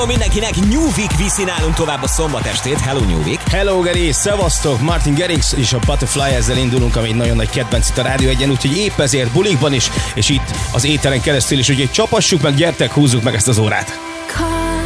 Hello mindenkinek, New Week viszi nálunk tovább a szombat estét. Hello New Week. Hello Geri, szevasztok, Martin Garrix és a Butterfly, ezzel indulunk, ami egy nagyon nagy kedvenc itt a Rádió Egyen, úgyhogy épp ezért bulikban is, és itt az éteren keresztül is, úgyhogy csapassuk meg, gyertek, húzzuk meg ezt az órát.